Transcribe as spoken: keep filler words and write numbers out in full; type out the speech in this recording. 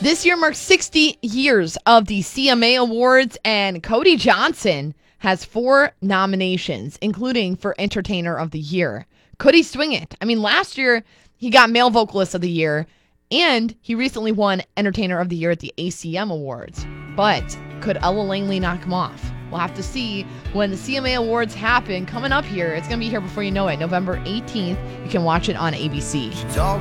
This year marks sixty years of the C M A Awards, and Cody Johnson has four nominations, including for Entertainer of the Year. Could he swing it? I mean, last year he got Male Vocalist of the Year, and he recently won Entertainer of the Year at the A C M Awards. But could Ella Langley knock him off? We'll have to see when the C M A Awards happen coming up here. It's going to be here before you know it, November eighteenth. You can watch it on A B C.